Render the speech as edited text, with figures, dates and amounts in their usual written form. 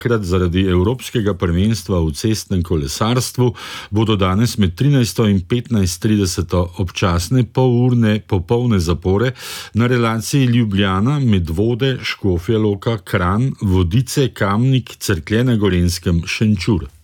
Krat zaradi Evropskega prvenstva v cestnem kolesarstvu bodo danes med 13. in 15:30 občasne polurne popolne zapore na relaciji Ljubljana, Medvode, Škofja Loka, Kranj, Vodice, Kamnik, Cerklje na Gorenjskem, Šenčur.